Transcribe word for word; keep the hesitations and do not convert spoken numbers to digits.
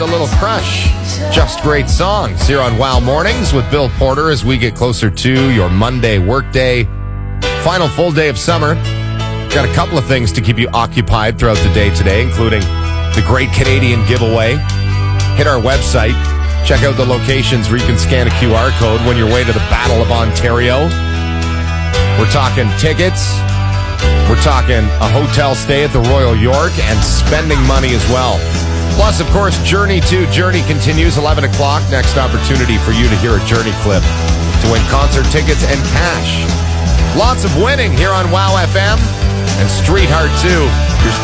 A little crush. Just great songs here on Wow Mornings with Bill Porter as we get closer to your Monday workday. Final full day of summer. Got a couple of things to keep you occupied throughout the day today, including the Great Canadian Giveaway. Hit our website. Check out the locations where you can scan a Q R code when you're way to the Battle of Ontario. We're talking tickets. We're talking a hotel stay at the Royal York and spending money as well. Plus, of course, Journey two. Journey continues, eleven o'clock. Next opportunity for you to hear a Journey clip to win concert tickets and cash. Lots of winning here on Wow F M and Street Heart two. Here's